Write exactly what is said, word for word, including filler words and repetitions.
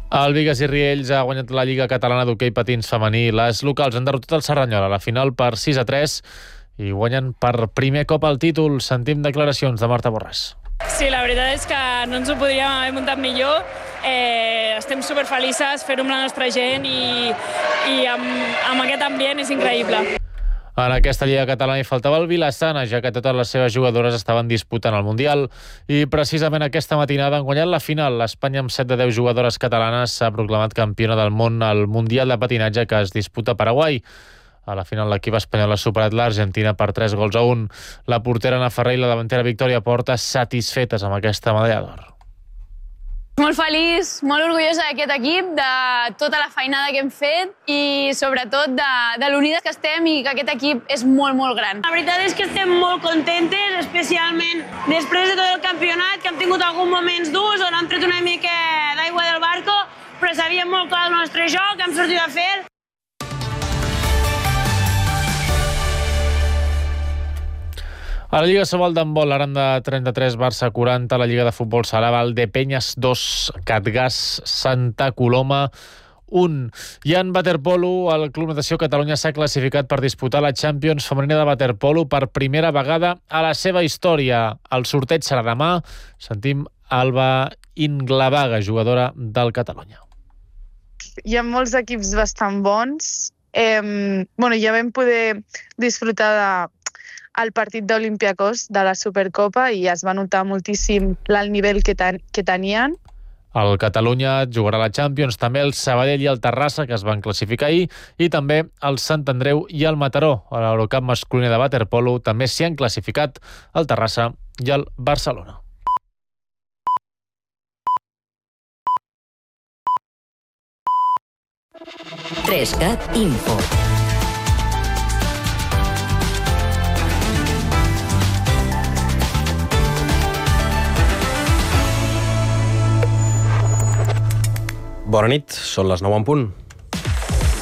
El Bigues i Riells ha guanyat la Lliga Catalana d'Hoquei Patins Femení. Les locals han derrotat el Cerdanyola a la final per sis a tres i guanyen per primer cop el títol. Sentim declaracions de Marta Borràs. Sí, la veritat és que no ens ho podríem haver muntat millor. Eh, estem superfelices, fer-ho amb la nostra gent i, i amb, amb aquest ambient és increïble. En aquesta Lliga Catalana hi faltava el Vilassana, ja que totes les seves jugadores estaven disputant el Mundial. I precisament aquesta matinada han guanyat la final. L'Espanya, amb set de deu jugadores catalanes, s'ha proclamat campiona del món al Mundial de patinatge que es disputa a Paraguai. A la final l'equip espanyol ha superat l'Argentina per tres gols a un. La portera Ana Ferrer i la davantera Victòria Porta satisfetes amb aquesta medalla d'or. Molt feliç, molt orgullosa d'aquest equip, de tota la feinada que hem fet i sobretot de, de l'unides que estem i que aquest equip és molt, molt gran. La veritat és que estem molt contentes, especialment després de tot el campionat, que hem tingut alguns moments durs on hem tret una mica d'aigua del barco, però sabíem molt clar el nostre joc, hem sortit a fer. A la Lliga Sobal d'handbol, Aranda trenta-tres, Barça quaranta, la Lliga de futbol sala Valdepeñas dos, Catgàs Santa Coloma un. I en waterpolo, el Club Natació Catalunya s'ha classificat per disputar la Champions femenina de waterpolo per primera vegada a la seva història. El sorteig serà demà. Sentim Alba Inglavaga, jugadora del Catalunya. Hi ha molts equips bastant bons. Eh, bueno, ja vam poder disfrutar de el partit d'Olympiacos de la Supercopa i es va notar moltíssim l'alt nivell que, ten, que tenien. El Catalunya jugarà a la Champions, també el Sabadell i el Terrassa, que es van classificar ahir, i també el Sant Andreu i el Mataró. A l'Eurocup masculina de waterpolo també s'hi han classificat el Terrassa i el Barcelona. Trescat Info. Bona nit, són les nou en punt.